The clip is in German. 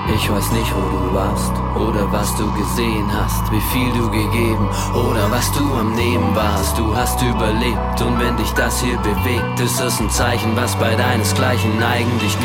Ich weiß nicht, wo du warst oder was du gesehen hast, wie viel du gegeben oder was du am Nehmen warst. Du hast überlebt und wenn dich das hier bewegt, ist das ein Zeichen, was bei deinesgleichen eigentlich